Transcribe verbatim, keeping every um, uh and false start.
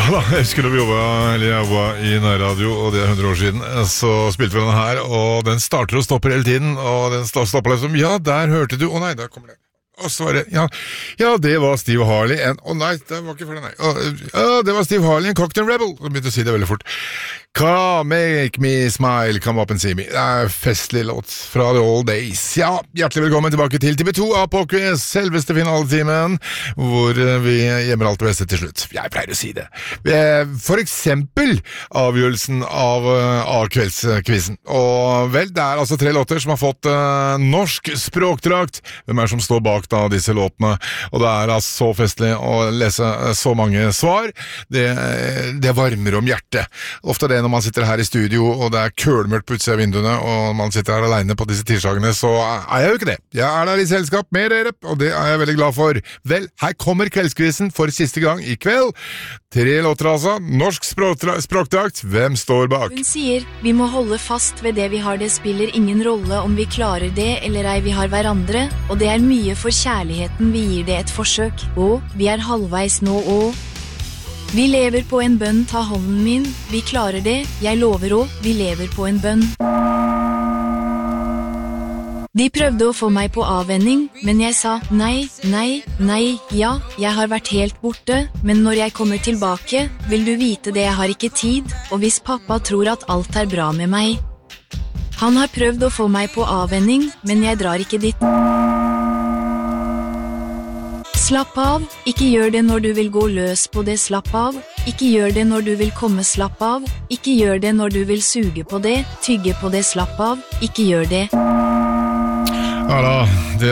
da, jeg husker da vi jobbet, eller jeg jobbet i nærradio, og det er hundre år siden, så spilte vi den her, og den starter og stopper hele tiden, og den stopper liksom, ja, der hørte du, å nei, der kommer det. Og så var det, ja, ja, det var Steve Harley, en, å nei, det var ikke for det, nei. Å, ja, det var Steve Harley, en Cocktail Rebel, så begynte å si det veldig fort. Come, make me smile, come up and see me. Det er festlig låt fra The Old Days. Ja, hjertelig velkommen tilbake til T V to av Pokéquiz, selveste finaletimen, hvor vi gjemmer alt det beste til slutt. Jeg pleier å si det. For eksempel avgjørelsen av, av kveldsquizen. Og vel, det er altså tre låter som har fått uh, norsk språkdrakt. Hvem er det som står bak da disse låtene? Og det er altså så festlig å lese så mange svar. Det, det varmer om hjertet. Ofte det når man sitter her i studio, og det er kølmørkt på utsida av vinduene, og man sitter her alene på disse tirsdagene, så er jeg jo ikke det. Jeg er der i selskap med dere, og det er jeg veldig glad for. Vel, her kommer kveldskvisten for siste gang i kveld. Tre låter altså, norsk språkdrakt, hvem står bak? Hun sier, vi må holde fast ved det vi har, det spiller ingen rolle om vi klarer det eller ei, vi har hverandre, og det er mye for kjærligheten, vi gir det et forsøk, og vi er halvveis nå, og vi lever på en bønn, ta hånden min, vi klarer det, jeg lover også, vi lever på en bønn. De prøvde å få meg på avvenning, men jeg sa nei, nei, nei, ja, jeg har vært helt borte, men når jeg kommer tilbake, vil du vite det, jeg har ikke tid, og hvis pappa tror at alt er bra med meg. Han har prøvd å få meg på avvenning, men jeg drar ikke dit. Slapp av, ikke gjør det når du vil gå løs på det, slapp av, ikke gjør det når du vil komme, slapp av, ikke gjør det når du vil suge på det, tygge på det, slapp av, ikke gjør det. Ja da, det